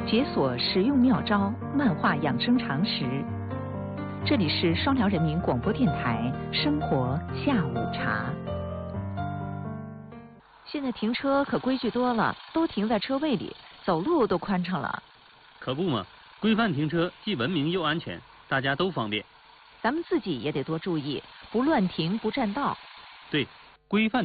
解锁实用妙招，漫画养生常识。这里是双辽人民广播电台生活下午茶。现在停车可规矩多了，都停在车位里，走路都宽敞了。 可不嘛，规范停车既文明又安全，大家都方便。 咱们自己也得多注意，不乱停，不占道。 对，规范